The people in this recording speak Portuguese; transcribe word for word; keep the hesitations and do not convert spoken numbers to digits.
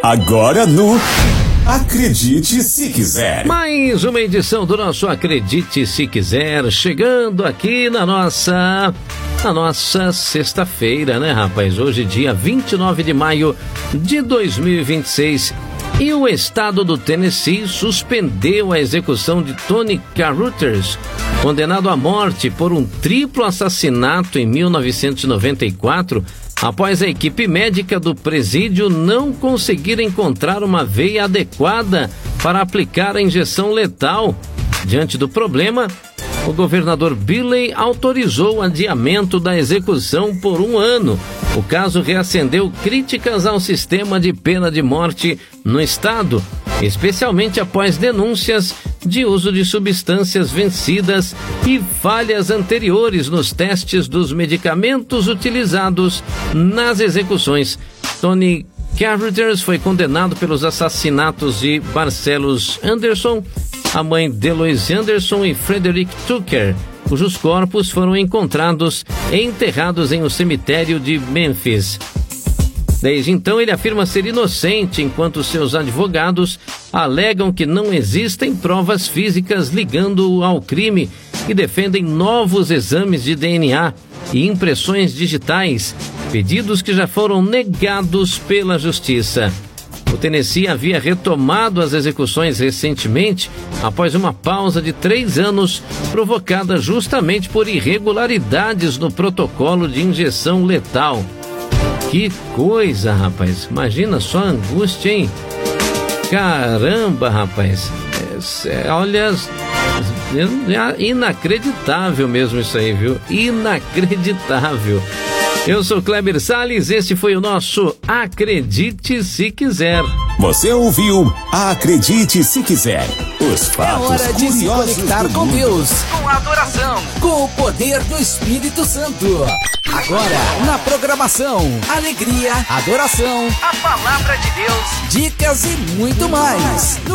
Agora no Acredite Se Quiser. Mais uma edição do nosso Acredite Se Quiser, chegando aqui na nossa, na nossa sexta-feira, né, rapaz? Hoje, dia vinte e nove de maio de dois mil e vinte e seis. E o estado do Tennessee suspendeu a execução de Tony Carruthers, condenado à morte por um triplo assassinato em mil novecentos e noventa e quatro, após a equipe médica do presídio não conseguir encontrar uma veia adequada para aplicar a injeção letal. Diante do problema, o governador Billey autorizou o adiamento da execução por um ano. O caso reacendeu críticas ao sistema de pena de morte no estado, especialmente após denúncias de uso de substâncias vencidas e falhas anteriores nos testes dos medicamentos utilizados nas execuções. Tony Carruthers foi condenado pelos assassinatos de Marcellus Anderson, a mãe Deloise Anderson e Frederick Tucker, cujos corpos foram encontrados e enterrados em um cemitério de Memphis. Desde então, ele afirma ser inocente, enquanto seus advogados alegam que não existem provas físicas ligando-o ao crime e defendem novos exames de D N A e impressões digitais, pedidos que já foram negados pela Justiça. O Tennessee havia retomado as execuções recentemente, após uma pausa de três anos, provocada justamente por irregularidades no protocolo de injeção letal. Que coisa, rapaz! Imagina só a angústia, hein? Caramba, rapaz! É, é, olha, é inacreditável mesmo isso aí, viu? Inacreditável! Eu sou Kleber Salles, esse foi o nosso Acredite Se Quiser. Você ouviu Acredite Se Quiser. Os fatos é hora de se conectar com Deus, com adoração, com o poder do Espírito Santo. Agora, na programação, alegria, adoração, a palavra de Deus, dicas e muito mais.